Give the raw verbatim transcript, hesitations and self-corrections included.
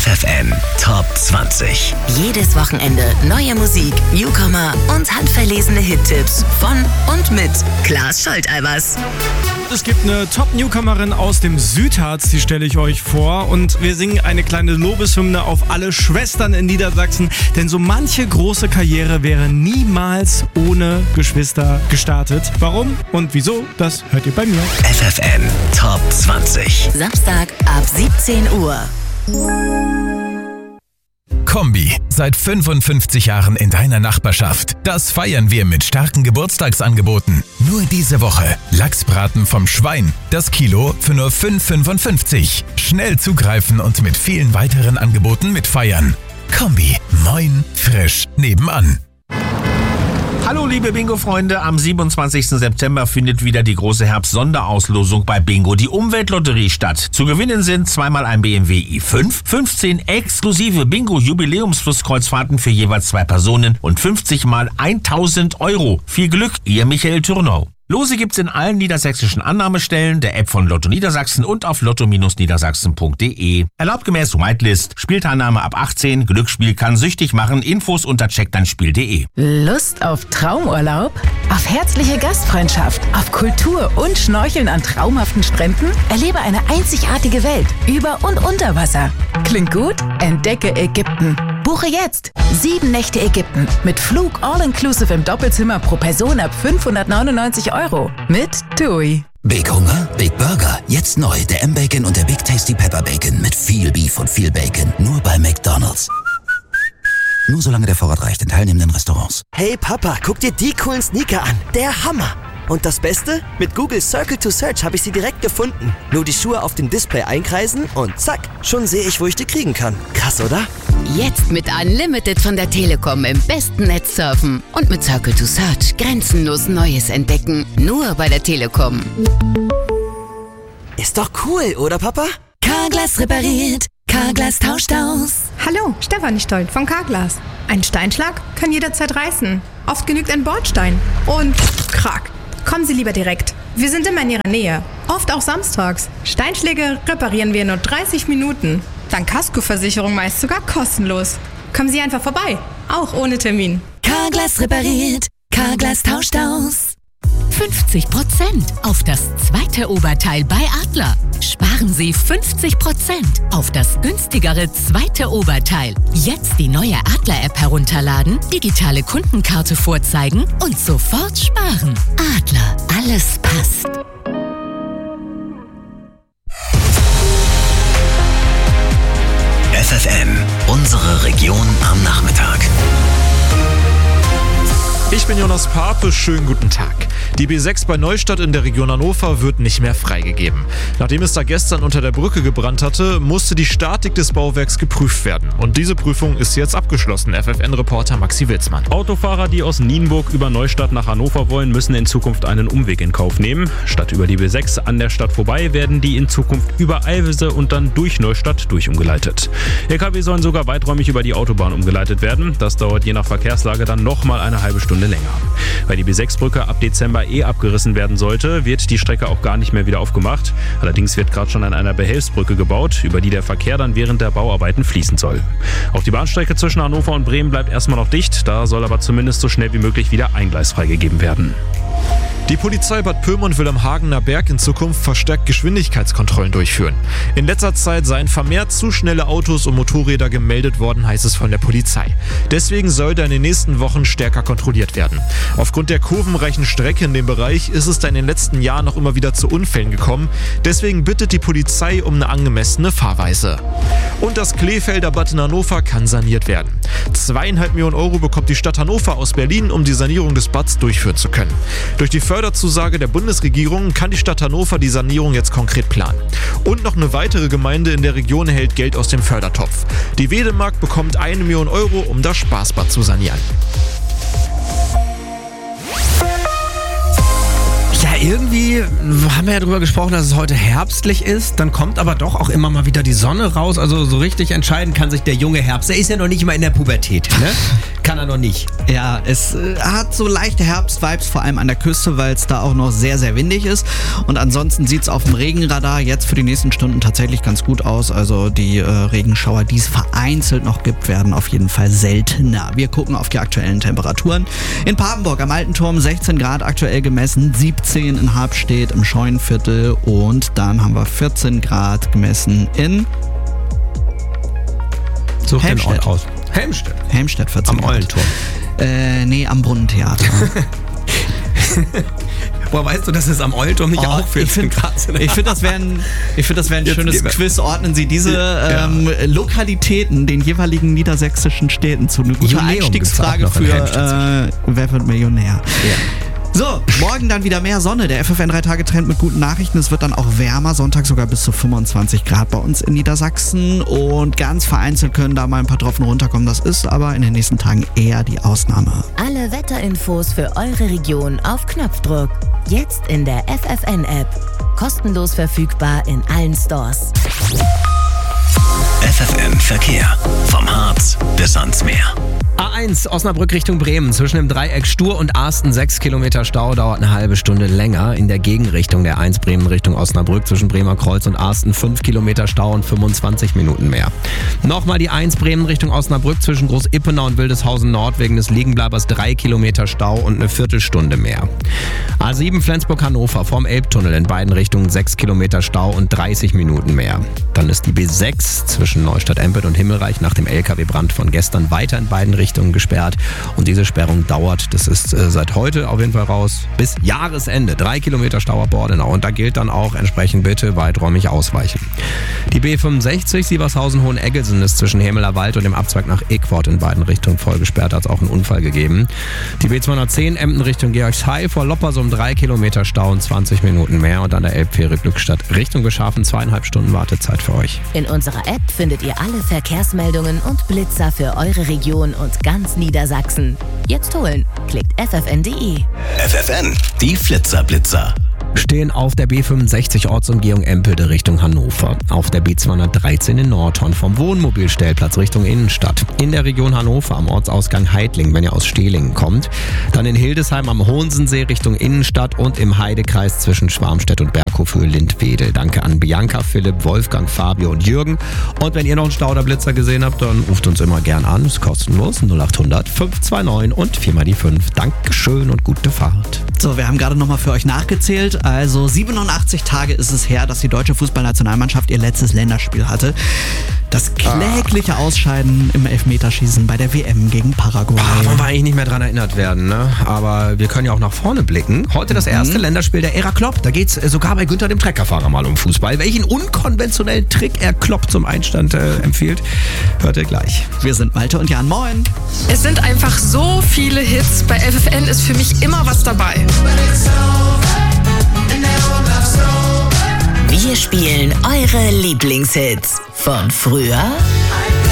F M Top zwanzig. Jedes Wochenende neue Musik, Newcomer und handverlesene Hittipps von und mit Klaas Scholteibers. Es gibt eine Top-Newcomerin aus dem Südharz, die stelle ich euch vor. Und wir singen eine kleine Lobeshymne auf alle Schwestern in Niedersachsen. Denn so manche große Karriere wäre niemals ohne Geschwister gestartet. Warum und wieso, das hört ihr bei mir. F F M Top zwanzig. Samstag ab siebzehn Uhr. Kombi, seit fünfundfünfzig Jahren in deiner Nachbarschaft. Das feiern wir mit starken Geburtstagsangeboten. Nur diese Woche Lachsbraten vom Schwein. Das Kilo für nur fünf fünfundfünfzig. Schnell zugreifen und mit vielen weiteren Angeboten mitfeiern. Kombi, moin, frisch, nebenan. Hallo liebe Bingo-Freunde, am siebenundzwanzigsten September findet wieder die große Herbst-Sonderauslosung bei Bingo, die Umweltlotterie, statt. Zu gewinnen sind zweimal ein B M W i fünf, fünfzehn exklusive Bingo-Jubiläumsflusskreuzfahrten für jeweils zwei Personen und fünfzig mal tausend Euro. Viel Glück, ihr Michael Thürnau. Lose gibt's in allen niedersächsischen Annahmestellen, der App von Lotto Niedersachsen und auf lotto niedersachsen punkt de. Erlaubt gemäß Whitelist. Spielteilnahme ab achtzehn. Glücksspiel kann süchtig machen. Infos unter check dein spiel punkt de. Lust auf Traumurlaub? Auf herzliche Gastfreundschaft? Auf Kultur und Schnorcheln an traumhaften Stränden? Erlebe eine einzigartige Welt über und unter Wasser. Klingt gut? Entdecke Ägypten. Buche jetzt sieben Nächte Ägypten mit Flug all-inclusive im Doppelzimmer pro Person ab fünfhundertneunundneunzig Euro mit TUI. Big Hunger, Big Burger. Jetzt neu der M-Bacon und der Big Tasty Pepper Bacon mit viel Beef und viel Bacon. Nur bei McDonald's. Nur solange der Vorrat reicht in teilnehmenden Restaurants. Hey Papa, guck dir die coolen Sneaker an. Der Hammer. Und das Beste? Mit Google Circle to Search habe ich sie direkt gefunden. Nur die Schuhe auf dem Display einkreisen und zack, schon sehe ich, wo ich die kriegen kann. Krass, oder? Jetzt mit Unlimited von der Telekom im besten Netz surfen und mit Circle to Search grenzenlos Neues entdecken. Nur bei der Telekom. Ist doch cool, oder Papa? Carglass repariert, Carglass tauscht aus. Hallo, Stefanie Stoll von Carglass. Ein Steinschlag kann jederzeit reißen. Oft genügt ein Bordstein. Und krack. Kommen Sie lieber direkt. Wir sind immer in Ihrer Nähe. Oft auch samstags. Steinschläge reparieren wir in nur dreißig Minuten. Dann Kaskoversicherung meist sogar kostenlos. Kommen Sie einfach vorbei. Auch ohne Termin. Carglass repariert, Carglass tauscht aus. fünfzig Prozent auf das zweite Oberteil bei Adler. Sparen Sie fünfzig Prozent auf das günstigere zweite Oberteil. Jetzt die neue Adler-App herunterladen, digitale Kundenkarte vorzeigen und sofort sparen. Adler, alles passt. F F M, unsere Region am Nachmittag. Ich bin Jonas Pape, schönen guten Tag. Die B sechs bei Neustadt in der Region Hannover wird nicht mehr freigegeben. Nachdem es da gestern unter der Brücke gebrannt hatte, musste die Statik des Bauwerks geprüft werden. Und diese Prüfung ist jetzt abgeschlossen, F F N-Reporter Maxi Wilsmann. Autofahrer, die aus Nienburg über Neustadt nach Hannover wollen, müssen in Zukunft einen Umweg in Kauf nehmen. Statt über die B sechs an der Stadt vorbei, werden die in Zukunft über Eilwisse und dann durch Neustadt durchumgeleitet. L K W sollen sogar weiträumig über die Autobahn umgeleitet werden. Das dauert je nach Verkehrslage dann nochmal eine halbe Stunde länger. Weil die B sechs Brücke ab Dezember eh abgerissen werden sollte, wird die Strecke auch gar nicht mehr wieder aufgemacht. Allerdings wird gerade schon an einer Behelfsbrücke gebaut, über die der Verkehr dann während der Bauarbeiten fließen soll. Auch die Bahnstrecke zwischen Hannover und Bremen bleibt erstmal noch dicht, da soll aber zumindest so schnell wie möglich wieder ein Gleis freigegeben werden. Die Polizei Bad Pyrmont will am Hagener Berg in Zukunft verstärkt Geschwindigkeitskontrollen durchführen. In letzter Zeit seien vermehrt zu schnelle Autos und Motorräder gemeldet worden, heißt es von der Polizei. Deswegen soll da in den nächsten Wochen stärker kontrolliert werden. Aufgrund der kurvenreichen Strecke in dem Bereich ist es da in den letzten Jahren noch immer wieder zu Unfällen gekommen. Deswegen bittet die Polizei um eine angemessene Fahrweise. Und das Kleefelder Bad in Hannover kann saniert werden. Zweieinhalb Millionen Euro bekommt die Stadt Hannover aus Berlin, um die Sanierung des Bads durchführen zu können. Durch die Förderzusage der Bundesregierung kann die Stadt Hannover die Sanierung jetzt konkret planen. Und noch eine weitere Gemeinde in der Region erhält Geld aus dem Fördertopf. Die Wedemark bekommt eine Million Euro, um das Spaßbad zu sanieren. Ja, irgendwie haben wir ja drüber gesprochen, dass es heute herbstlich ist. Dann kommt aber doch auch immer mal wieder die Sonne raus. Also so richtig entscheiden kann sich der junge Herbst. Der ist ja noch nicht mal in der Pubertät, ne? Kann er noch nicht. Ja, es äh, hat so leichte Herbst-Vibes, vor allem an der Küste, weil es da auch noch sehr, sehr windig ist. Und ansonsten sieht es auf dem Regenradar jetzt für die nächsten Stunden tatsächlich ganz gut aus. Also die äh, Regenschauer, die es vereinzelt noch gibt, werden auf jeden Fall seltener. Wir gucken auf die aktuellen Temperaturen. In Papenburg am Alten Turm sechzehn Grad aktuell gemessen, siebzehn in Habstedt im Scheunenviertel und dann haben wir vierzehn Grad gemessen in Such den Helmstedt. Ort aus. Helmstedt. Helmstedt vierzehn Am Grad. Eulenturm. Äh, nee, am Brunnentheater. Boah, weißt du, dass es am Eulenturm nicht Oh, auch vierzehn Grad sind? Ich finde, das wäre ein, ich find, das wär ein Jetzt schönes gehen wir. Quiz. Ordnen Sie diese Ja. ähm, Lokalitäten den jeweiligen niedersächsischen Städten zu. Eine gute Jubiläum Einstiegsfrage gibt's auch noch in für Helmstedt. äh, Wer wird Millionär? Ja. So, morgen dann wieder mehr Sonne. Der F F N drei Tage Trend mit guten Nachrichten. Es wird dann auch wärmer. Sonntag sogar bis zu fünfundzwanzig Grad bei uns in Niedersachsen. Und ganz vereinzelt können da mal ein paar Tropfen runterkommen. Das ist aber in den nächsten Tagen eher die Ausnahme. Alle Wetterinfos für eure Region auf Knopfdruck. Jetzt in der F F N-App. Kostenlos verfügbar in allen Stores. F F N Verkehr. Vom Harz bis ans Meer. A eins Osnabrück Richtung Bremen. Zwischen dem Dreieck Stur und Arsten sechs Kilometer Stau, dauert eine halbe Stunde länger. In der Gegenrichtung der eins Bremen Richtung Osnabrück zwischen Bremer Kreuz und Arsten fünf Kilometer Stau und fünfundzwanzig Minuten mehr. Nochmal die eins Bremen Richtung Osnabrück zwischen Groß-Ippenau und Wildeshausen Nord wegen des Liegenbleibers drei Kilometer Stau und eine Viertelstunde mehr. A sieben Flensburg-Hannover vorm Elbtunnel in beiden Richtungen sechs Kilometer Stau und dreißig Minuten mehr. Dann ist die B sechs zwischen Neustadt-Empeth und Himmelreich nach dem L K W-Brand von gestern weiter in beiden Richtungen gesperrt. Und diese Sperrung dauert, das ist äh, seit heute auf jeden Fall raus, bis Jahresende. Drei Kilometer Stau ab Bordenau. Und da gilt dann auch entsprechend bitte weiträumig ausweichen. Die B fünfundsechzig Sievershausen-Hoheneggelsen ist zwischen Hemeler Wald und dem Abzweig nach Eckwort in beiden Richtungen voll gesperrt. Hat es auch einen Unfall gegeben. Die B zweihundertzehn Emden Richtung Georgshai vor Loppersum drei Kilometer Stau und zwanzig Minuten mehr. Und an der Elbfähre Glückstadt Richtung Geschaffen zweieinhalb Stunden Wartezeit für euch. In unserer App findet ihr alle Verkehrsmeldungen und Blitzer für eure Region und ganz Niedersachsen. Jetzt holen. Klickt f f n punkt d e. F F N, die Flitzer-Blitzer. Stehen auf der B fünfundsechzig Ortsumgehung Empelde Richtung Hannover, auf der B zweihundertdreizehn in Nordhorn vom Wohnmobilstellplatz Richtung Innenstadt, in der Region Hannover am Ortsausgang Heidling, wenn ihr aus Stehlingen kommt, dann in Hildesheim am Hohensensee Richtung Innenstadt und im Heidekreis zwischen Schwarmstedt und Berghof Lindwedel. Danke an Bianca, Philipp, Wolfgang, Fabio und Jürgen. Und wenn ihr noch einen Stau oder Blitzer gesehen habt, dann ruft uns immer gern an, ist kostenlos, null acht hundert fünf zwei neun und vier mal die fünf. Dankeschön und gute Fahrt. So, wir haben gerade nochmal für euch nachgezählt. Also siebenundachtzig Tage ist es her, dass die deutsche Fußballnationalmannschaft ihr letztes Länderspiel hatte. Das klägliche Ausscheiden im Elfmeterschießen bei der W M gegen Paraguay. Ah, wollen wir eigentlich nicht mehr dran erinnert werden, ne? Aber wir können ja auch nach vorne blicken. Heute das erste mhm. Länderspiel der Ära Klopp. Da geht's sogar bei Günther, dem Treckerfahrer, mal um Fußball. Welchen unkonventionellen Trick er Klopp zum Einstand äh, empfiehlt, hört ihr gleich. Wir sind Malte und Jan. Moin. Es sind einfach so viele Hits. Bei F F N ist für mich immer was dabei. Wir spielen eure Lieblingshits von früher